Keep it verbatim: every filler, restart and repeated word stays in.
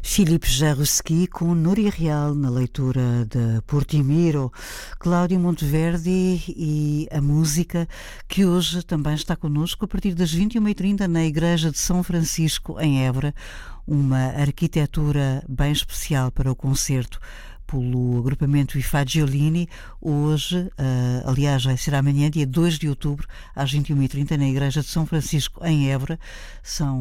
Filipe Jaruski com Núria Real na leitura de Portimiro, Cláudio Monteverdi e a música que hoje também está connosco a partir das vinte e uma e trinta na Igreja de São Francisco em Évora, uma arquitetura bem especial para o concerto pelo agrupamento I Fagiolini, hoje, uh, aliás, vai ser amanhã, dia dois de outubro, às vinte e uma e trinta na Igreja de São Francisco em Évora. São